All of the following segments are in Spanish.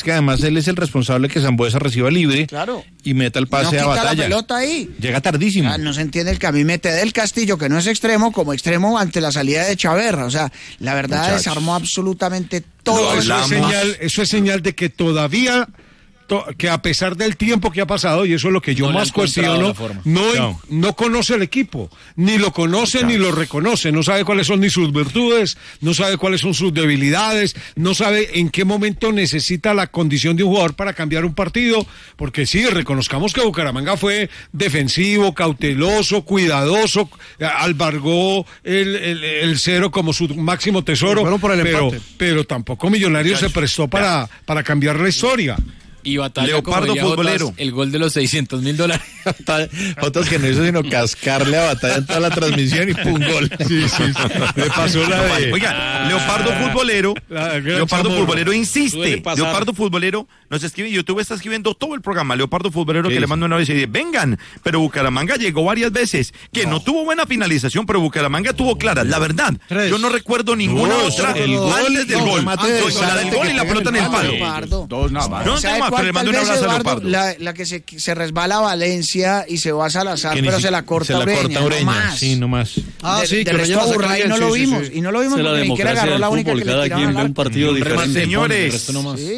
que además él es el responsable que Sambuesa reciba libre y meta el pase a Batalla. La pelota ahí. Llega tardísimo. O sea, no se entiende el que a mí mete del Castillo, que no es extremo, como extremo ante la salida de Chaverra. O sea, la verdad desarmó absolutamente todo. Eso es señal de que todavía... que a pesar del tiempo que ha pasado, y eso es lo que yo más cuestiono, no conoce el equipo, ni lo conoce ni lo reconoce, no sabe cuáles son ni sus virtudes, no sabe cuáles son sus debilidades, no sabe en qué momento necesita la condición de un jugador para cambiar un partido, porque sí, reconozcamos que Bucaramanga fue defensivo, cauteloso, cuidadoso, albergó el cero como su máximo tesoro, pero tampoco Millonarios se prestó para cambiar la historia. Y Batalla, Leopardo futbolero. El gol de los $600,000. Otros que no hizo sino cascarle a Batalla en toda la transmisión y pum, gol. Sí. Le pasó la de... Oiga, Leopardo futbolero. Leopardo futbolero insiste. Leopardo futbolero nos escribe, YouTube está escribiendo todo el programa. Leopardo futbolero que le manda una vez y dice, vengan, pero Bucaramanga llegó varias veces, que no tuvo buena finalización, pero Bucaramanga tuvo claras. La verdad, yo no recuerdo ninguna otra antes del gol. La del gol y la pelota en el palo. Dos nada más. No tengo más, pero le mando un abrazo a Leopardo. La que se resbala a Valencia y se va a Salazar, pero se la corta Ureña. Sí, no más. De resto a Burray no lo vimos. Y no lo vimos porque ni siquiera agarró la única que le tiraron un partido diferente. Señores,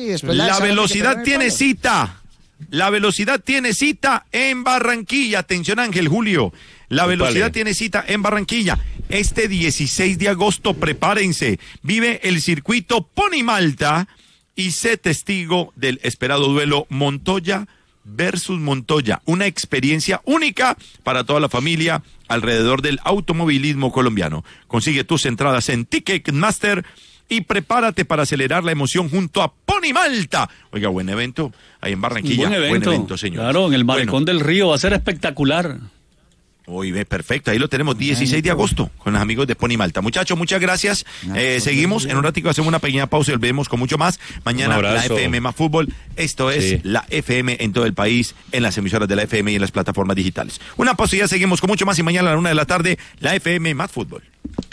la velocidad tiene cita. La velocidad tiene cita en Barranquilla. Atención, Ángel Julio. La velocidad tiene cita en Barranquilla. Este 16 de agosto, prepárense. Vive el circuito Pony Malta y sé testigo del esperado duelo Montoya versus Montoya. Una experiencia única para toda la familia alrededor del automovilismo colombiano. Consigue tus entradas en Ticketmaster y prepárate para acelerar la emoción junto a Pony Malta. Oiga, buen evento ahí en Barranquilla. Buen evento, señor. Claro, en el Malecón del Río va a ser espectacular. Uy, perfecto, ahí lo tenemos, 16 de agosto, con los amigos de Pony Malta. Muchachos, muchas gracias. Seguimos, en un ratito hacemos una pequeña pausa y volvemos con mucho más. Mañana la FM más fútbol. Esto es la FM en todo el país, en las emisoras de la FM y en las plataformas digitales. Una pausa y ya seguimos con mucho más y mañana a la 1:00 p.m, la FM más fútbol.